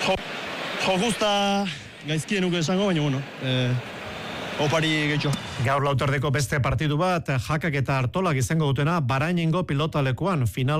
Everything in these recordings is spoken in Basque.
Jokusta gaizkien nuke esango, baina bueno, opari getxo. Gaur lauterdeko beste partidu bat, Jakak eta Artolak izango dutena Barainengo pilotalekuan final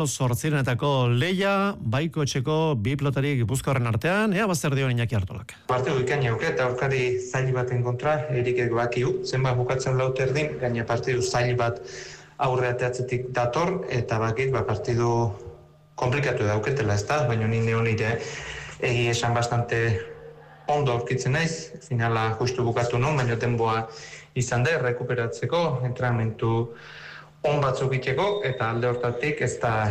8 leia, baiko etxeko bi pilotari Gipuzkoarren artean, ea bazer dio Iñaki Artolak. Partidu ikaina eta aurkari zail baten kontra, Erikek bakiu, zenbat bukatzen lauterdin, gaina partidu zail bat aurreateatzetik dator, eta bakit, partidu komplikatu dauketela, ez da, baina nire egi esan bastante ondo aurkitzen naiz, finala justu bukatu non, baina denboa izan da, rekuperatzeko, entrenamentu on batzuk iteko, eta alde hortatik ez da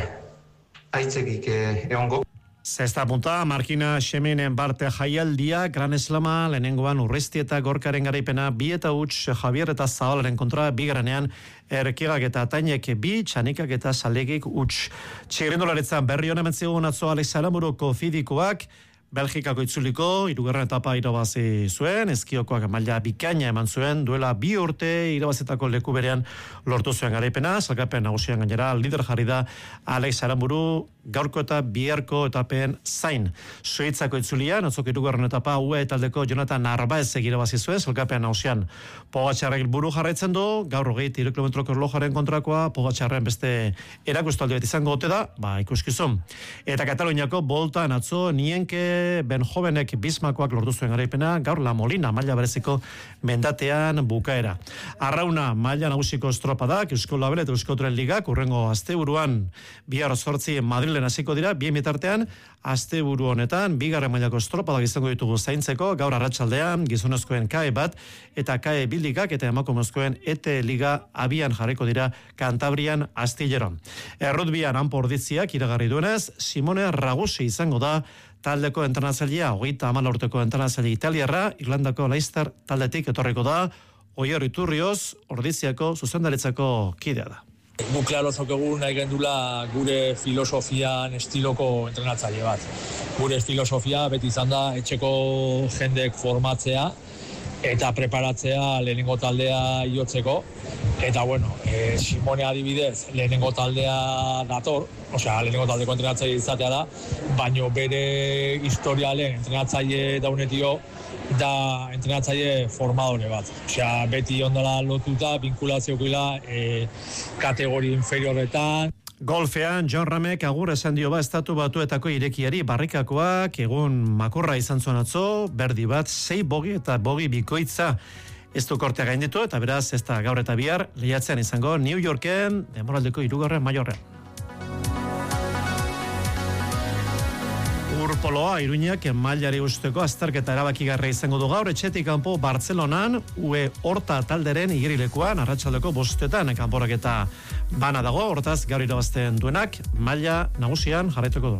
aitzekik egongo. Zesta punta, Markina Xemenen Barte jaialdia, Gran Eslama, lehenengoan Urresti eta Gorkaren garaipena, 2-huts Javier eta Zabalaren kontra, bigarrenean Erkigak eta Tainek bi, Txanikak eta Salegik huts. Txirrindularetzan berri honen mentzigun atzo Alex Aramuruko fidikoak, Belgikako itzuliko, 3. etapa irabazi zuen, eskiokoak maila bikaina eman zuen, duela 2 urte irabazetako leku berean lortu zuen garaipena, salgapen nagusian gainera, lider jarri da Alex Aramburu, gaurko eta biharko etapen zain. Suitzako itzulian, atzoko 3. etapa UE taldeko Jonathan Narbaezek irabazi zuen, salgapen nagusian Pogačarrek buru jarraitzen du, gaur 23 kilometroko erlojaren kontrakoa, Pogačarren beste erakustaldi bat izango ote da, ikuskizun. Eta Kataluniako boltan atzo, Nienke Ben Jovenek Bismakoak lortu zuen garaipena, gaur La Molina maila bereziko mendatean bukaera. Arrauna maila nagusiko estropadak, Eusko Label eta Eusko Tren Ligak, urrengo asteburuan bihar 8 Madrilen hasiko dira, bien bitartean, asteburu honetan, bigarren mailako estropadak izango ditugu zaintzeko, gaur arratsaldean gizonezkoen KAE bat, eta KAE Bildikak eta emakumezkoen ETE Liga abian jarriko dira Kantabrian astilleron. Errutbian anporditziak iragarri duenez, Simone Ragusi izango da taldeko entrenatzailea, 34 urteko entrenatzaile italiarra, Irlandako Leicester taldetik etorriko da, Oier Iturrioz, Ordiziako zuzendaritzako kidea da. Guk klaro zokegu nahi gendula gure filosofian estiloko entrenatzaile bat. Gure filosofia beti izan da etxeko jendek formatzea eta preparatzea lehenengo taldea iotzeko. Eta bueno, Simone adibidez lehenengo taldea dator, lehenengo taldeko entrenatzaile izatea da, baino bere historialen entrenatzaile daunetio da entrenatzaile formadore bat. Beti ondala lotuta, vinkulaziokoila kategori inferioretan. Golfean, John Ramek agur esan dio estatu batuetako irekiari barrikakoak, egun makurra izan zuen atzo, berdi bat, 6 bogi eta bogi bikoitza. Ez du kortea gainditu eta beraz ez da gaur eta bihar lehiatzen izango New Yorken, denboraldeko 3. maiorrean. Urpoloa, Iruñak mailari usteko azterketa erabakigarria izango du gaur, etxetik kanpo Bartzelonan, UE Horta talderen igerilekuan, arratsaldeko 5:00 kanporaketa bana dago, hortaz gaur irabazten duenak, maila nagusian jarraituko du.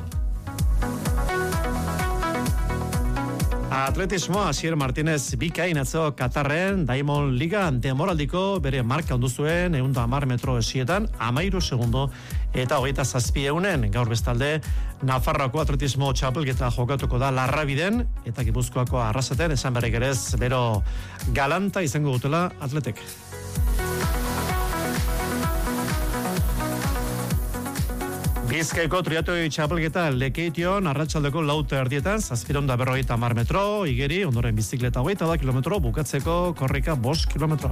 Atletismoa, Asier Martinez bikain atzo Katarren, Diamond Liga denboraldiko bere marka ondu zuen 110 metro esietan, 13 segundo eta 27 eunen. Gaur bestalde, Nafarroako atletismo txapelketa jokatuko da Larrabiden eta Gipuzkoako Arrasaten, esan berrik ere ez, bero galanta izango dutela atletek. Bizkaiko triatoi txapelketa Lekeition arratsaldeko 4:00 750 metro, igeri, ondoren bizikleta 22 kilometro, bukatzeko korrika 5 kilometro.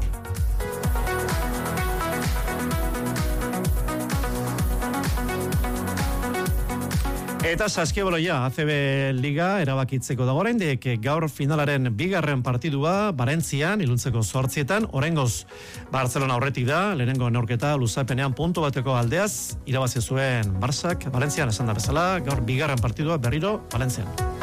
Eta saskibaloia ACB Liga erabakitzeko dago oraindik, gaur finalaren bigarren partidua Barentzian iluntzeko 8:00, oraingoz Barcelona aurretik da, lehenengo neurketa luzapenean puntu bateko aldeaz irabazi zuen Barsak Barentzian, esan da bezala, gaur bigarren partidua berriro Barentzian.